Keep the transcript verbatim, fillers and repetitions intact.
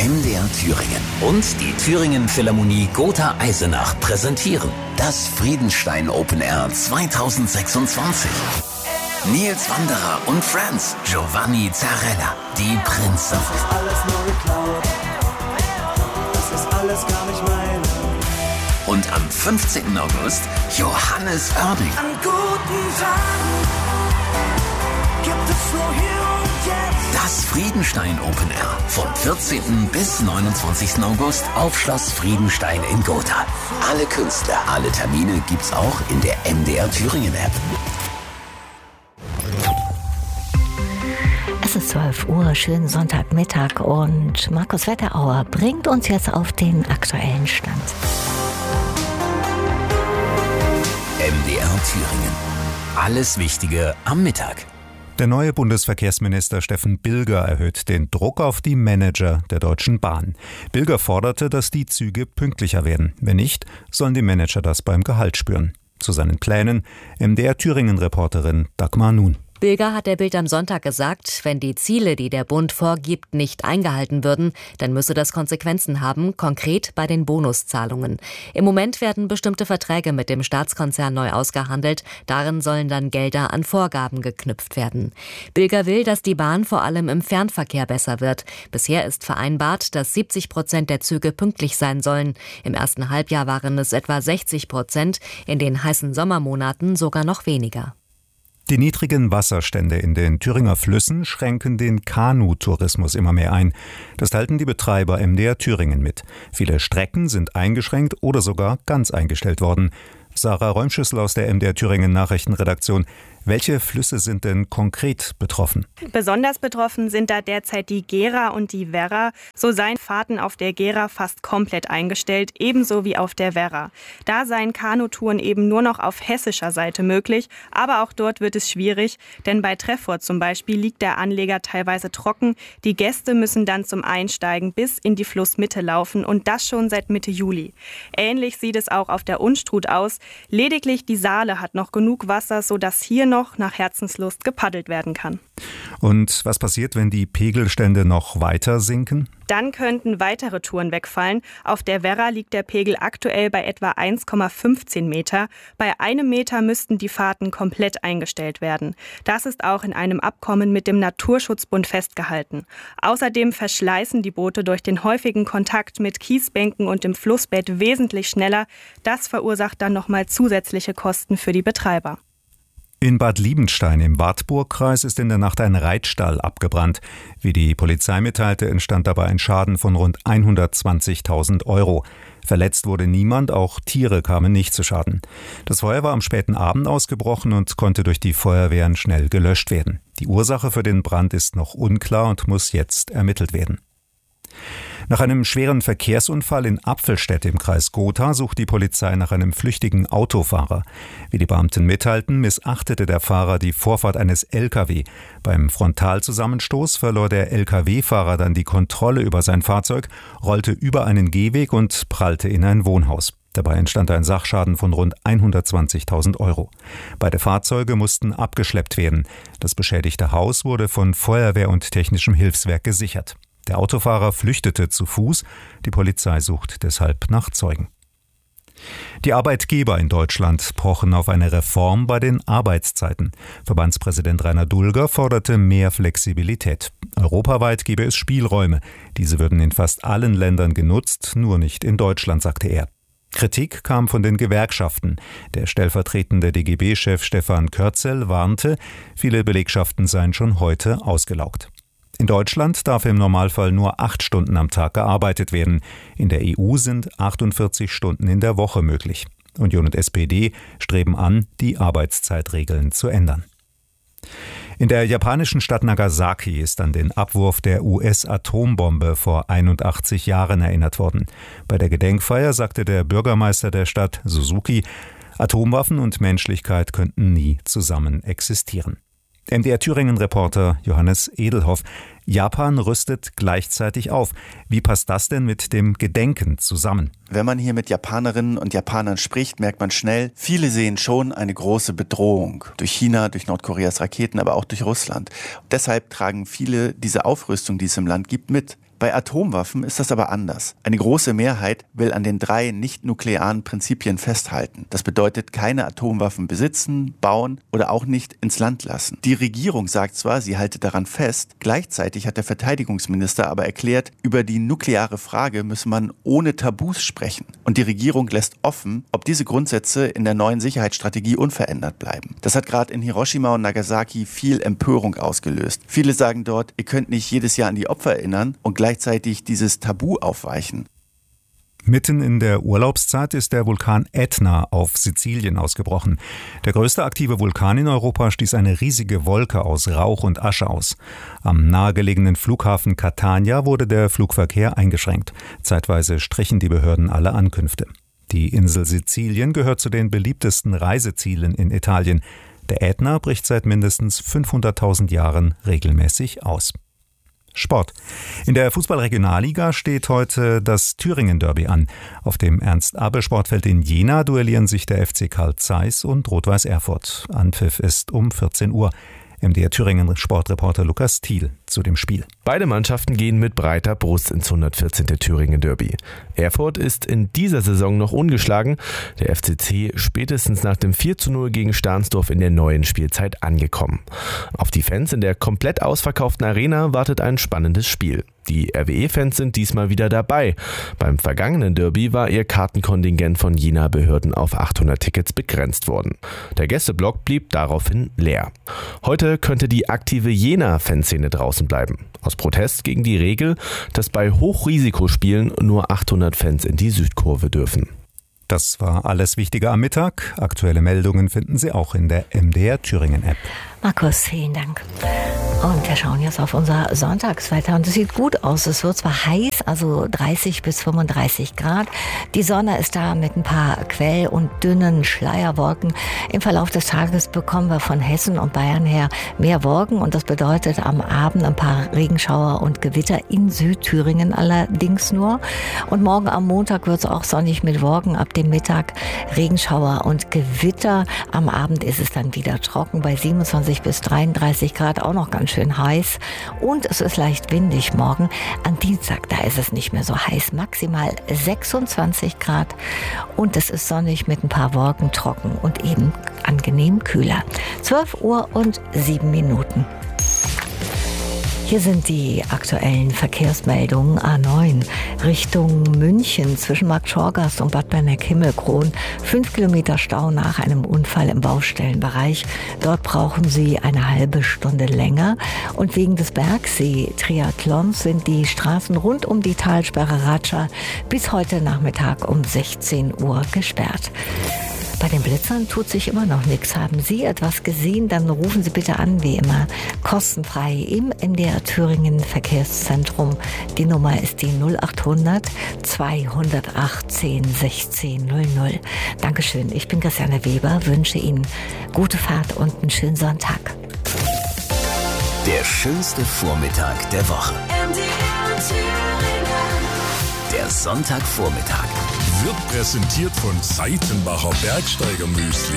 M D R Thüringen und die Thüringen Philharmonie Gotha Eisenach präsentieren das Friedenstein Open Air zweitausendsechsundzwanzig. Nils Wanderer und Friends, Giovanni Zarella, die Prinzen. Das ist alles nur geklaut. Das ist alles gar nicht mein. Und am fünfzehnten August Johannes Oerding. An guten Tagen gibt es nur hier und jetzt. Das Friedenstein Open Air vom vierzehnten bis neunundzwanzigsten August auf Schloss Friedenstein in Gotha. Alle Künstler, alle Termine gibt's auch in der M D R Thüringen App. Es ist zwölf Uhr, schönen Sonntagmittag und Markus Wetterauer bringt uns jetzt auf den aktuellen Stand. M D R Thüringen. Alles Wichtige am Mittag. Der neue Bundesverkehrsminister Steffen Bilger erhöht den Druck auf die Manager der Deutschen Bahn. Bilger forderte, dass die Züge pünktlicher werden. Wenn nicht, sollen die Manager das beim Gehalt spüren. Zu seinen Plänen M D R Thüringen-Reporterin Dagmar Nun. Bilger hat der Bild am Sonntag gesagt, wenn die Ziele, die der Bund vorgibt, nicht eingehalten würden, dann müsse das Konsequenzen haben, konkret bei den Bonuszahlungen. Im Moment werden bestimmte Verträge mit dem Staatskonzern neu ausgehandelt. Darin sollen dann Gelder an Vorgaben geknüpft werden. Bilger will, dass die Bahn vor allem im Fernverkehr besser wird. Bisher ist vereinbart, dass siebzig Prozent der Züge pünktlich sein sollen. Im ersten Halbjahr waren es etwa sechzig Prozent, in den heißen Sommermonaten sogar noch weniger. Die niedrigen Wasserstände in den Thüringer Flüssen schränken den Kanutourismus immer mehr ein. Das teilten die Betreiber M D R Thüringen mit. Viele Strecken sind eingeschränkt oder sogar ganz eingestellt worden. Sarah Räumschüssel aus der M D R Thüringen Nachrichtenredaktion. Welche Flüsse sind denn konkret betroffen? Besonders betroffen sind da derzeit die Gera und die Werra. So seien Fahrten auf der Gera fast komplett eingestellt, ebenso wie auf der Werra. Da seien Kanutouren eben nur noch auf hessischer Seite möglich, aber auch dort wird es schwierig, denn bei Treffort zum Beispiel liegt der Anleger teilweise trocken. Die Gäste müssen dann zum Einsteigen bis in die Flussmitte laufen und das schon seit Mitte Juli. Ähnlich sieht es auch auf der Unstrut aus. Lediglich die Saale hat noch genug Wasser, sodass hier noch noch nach Herzenslust gepaddelt werden kann. Und was passiert, wenn die Pegelstände noch weiter sinken? Dann könnten weitere Touren wegfallen. Auf der Werra liegt der Pegel aktuell bei etwa eins Komma fünfzehn Meter. Bei einem Meter müssten die Fahrten komplett eingestellt werden. Das ist auch in einem Abkommen mit dem Naturschutzbund festgehalten. Außerdem verschleißen die Boote durch den häufigen Kontakt mit Kiesbänken und dem Flussbett wesentlich schneller. Das verursacht dann nochmal zusätzliche Kosten für die Betreiber. In Bad Liebenstein im Wartburgkreis ist in der Nacht ein Reitstall abgebrannt. Wie die Polizei mitteilte, entstand dabei ein Schaden von rund hundertzwanzigtausend Euro. Verletzt wurde niemand, auch Tiere kamen nicht zu Schaden. Das Feuer war am späten Abend ausgebrochen und konnte durch die Feuerwehren schnell gelöscht werden. Die Ursache für den Brand ist noch unklar und muss jetzt ermittelt werden. Nach einem schweren Verkehrsunfall in Apfelstedt im Kreis Gotha sucht die Polizei nach einem flüchtigen Autofahrer. Wie die Beamten mitteilten, missachtete der Fahrer die Vorfahrt eines L K W. Beim Frontalzusammenstoß verlor der L K W-Fahrer dann die Kontrolle über sein Fahrzeug, rollte über einen Gehweg und prallte in ein Wohnhaus. Dabei entstand ein Sachschaden von rund hundertzwanzigtausend Euro. Beide Fahrzeuge mussten abgeschleppt werden. Das beschädigte Haus wurde von Feuerwehr und technischem Hilfswerk gesichert. Der Autofahrer flüchtete zu Fuß. Die Polizei sucht deshalb nach Zeugen. Die Arbeitgeber in Deutschland pochen auf eine Reform bei den Arbeitszeiten. Verbandspräsident Rainer Dulger forderte mehr Flexibilität. Europaweit gebe es Spielräume. Diese würden in fast allen Ländern genutzt, nur nicht in Deutschland, sagte er. Kritik kam von den Gewerkschaften. Der stellvertretende D G B-Chef Stefan Körzel warnte, viele Belegschaften seien schon heute ausgelaugt. In Deutschland darf im Normalfall nur acht Stunden am Tag gearbeitet werden. In der E U sind achtundvierzig Stunden in der Woche möglich. Union und S P D streben an, die Arbeitszeitregeln zu ändern. In der japanischen Stadt Nagasaki ist an den Abwurf der U S-Atombombe vor einundachtzig Jahren erinnert worden. Bei der Gedenkfeier sagte der Bürgermeister der Stadt, Suzuki, Atomwaffen und Menschlichkeit könnten nie zusammen existieren. M D R Thüringen-Reporter Johannes Edelhoff. Japan rüstet gleichzeitig auf. Wie passt das denn mit dem Gedenken zusammen? Wenn man hier mit Japanerinnen und Japanern spricht, merkt man schnell, viele sehen schon eine große Bedrohung. Durch China, durch Nordkoreas Raketen, aber auch durch Russland. Und deshalb tragen viele diese Aufrüstung, die es im Land gibt, mit. Bei Atomwaffen ist das aber anders. Eine große Mehrheit will an den drei nicht-nuklearen Prinzipien festhalten. Das bedeutet, keine Atomwaffen besitzen, bauen oder auch nicht ins Land lassen. Die Regierung sagt zwar, sie halte daran fest, gleichzeitig hat der Verteidigungsminister aber erklärt, über die nukleare Frage müsse man ohne Tabus sprechen. Und die Regierung lässt offen, ob diese Grundsätze in der neuen Sicherheitsstrategie unverändert bleiben. Das hat gerade in Hiroshima und Nagasaki viel Empörung ausgelöst. Viele sagen dort, ihr könnt nicht jedes Jahr an die Opfer erinnern und gleichzeitig dieses Tabu aufweichen. Mitten in der Urlaubszeit ist der Vulkan Ätna auf Sizilien ausgebrochen. Der größte aktive Vulkan in Europa stieß eine riesige Wolke aus Rauch und Asche aus. Am nahegelegenen Flughafen Catania wurde der Flugverkehr eingeschränkt. Zeitweise strichen die Behörden alle Ankünfte. Die Insel Sizilien gehört zu den beliebtesten Reisezielen in Italien. Der Ätna bricht seit mindestens fünfhunderttausend Jahren regelmäßig aus. Sport. In der Fußball-Regionalliga steht heute das Thüringen-Derby an. Auf dem Ernst-Abel-Sportfeld in Jena duellieren sich der F C Carl Zeiss und Rot-Weiß Erfurt. Anpfiff ist um vierzehn Uhr. M D R Thüringen-Sportreporter Lukas Thiel zu dem Spiel. Beide Mannschaften gehen mit breiter Brust ins hundertvierzehnte Thüringen-Derby. Erfurt ist in dieser Saison noch ungeschlagen. Der F C C spätestens nach dem vier zu null gegen Stahnsdorf in der neuen Spielzeit angekommen. Auf die Fans in der komplett ausverkauften Arena wartet ein spannendes Spiel. Die R W E-Fans sind diesmal wieder dabei. Beim vergangenen Derby war ihr Kartenkontingent von Jena-Behörden auf achthundert Tickets begrenzt worden. Der Gästeblock blieb daraufhin leer. Heute könnte die aktive Jena-Fanszene draußen bleiben. Aus Protest gegen die Regel, dass bei Hochrisikospielen nur achthundert Fans in die Südkurve dürfen. Das war alles Wichtige am Mittag. Aktuelle Meldungen finden Sie auch in der M D R Thüringen-App. Markus, vielen Dank. Und wir schauen jetzt auf unser Sonntagswetter und es sieht gut aus. Es wird zwar heiß, also dreißig bis fünfunddreißig Grad. Die Sonne ist da mit ein paar Quell- und dünnen Schleierwolken. Im Verlauf des Tages bekommen wir von Hessen und Bayern her mehr Wolken und das bedeutet am Abend ein paar Regenschauer und Gewitter in Südthüringen allerdings nur. Und morgen am Montag wird es auch sonnig mit Wolken, ab dem Mittag Regenschauer und Gewitter. Am Abend ist es dann wieder trocken bei siebenundzwanzig bis dreiunddreißig Grad, auch noch ganz schön heiß. Und es ist leicht windig morgen. Am Dienstag, da ist es nicht mehr so heiß. Maximal sechsundzwanzig Grad. Und es ist sonnig mit ein paar Wolken, trocken und eben angenehm kühler. zwölf Uhr und sieben Minuten. Hier sind die aktuellen Verkehrsmeldungen. A neun Richtung München zwischen Markt Schorgast und Bad Berneck-Himmelkron. Fünf Kilometer Stau nach einem Unfall im Baustellenbereich. Dort brauchen Sie eine halbe Stunde länger. Und wegen des Bergsee-Triathlons sind die Straßen rund um die Talsperre Ratscha bis heute Nachmittag um sechzehn Uhr gesperrt. Bei den Blitzern tut sich immer noch nichts. Haben Sie etwas gesehen, dann rufen Sie bitte an, wie immer, kostenfrei im M D R Thüringen Verkehrszentrum. Die Nummer ist die null achthundert zweihundertachtzehn sechzehn null null. Dankeschön, ich bin Christiane Weber, wünsche Ihnen gute Fahrt und einen schönen Sonntag. Der schönste Vormittag der Woche. M D R Thüringen. Der Sonntagvormittag. Wird präsentiert von Seitenbacher Bergsteiger Müsli.